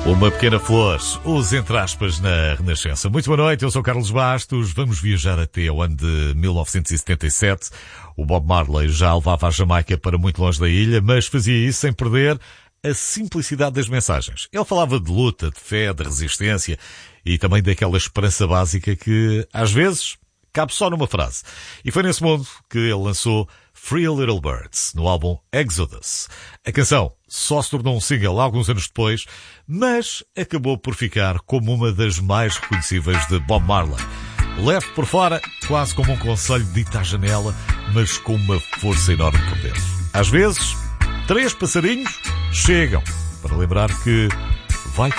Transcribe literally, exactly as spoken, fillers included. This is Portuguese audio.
Uma pequena flor, os entre aspas na Renascença. Muito boa noite, eu sou Carlos Bastos. Vamos viajar até ao ano de mil novecentos e setenta e sete. O Bob Marley já levava a Jamaica para muito longe da ilha, mas fazia isso sem perder a simplicidade das mensagens. Ele falava de luta, de fé, de resistência e também daquela esperança básica que, às vezes, cabe só numa frase. E foi nesse mundo que ele lançou Three Little Birds, no álbum Exodus. A canção só se tornou um single alguns anos depois, mas acabou por ficar como uma das mais reconhecíveis de Bob Marley. Leve por fora, quase como um conselho dito à janela, mas com uma força enorme por dentro. Às vezes, três passarinhos chegam para lembrar que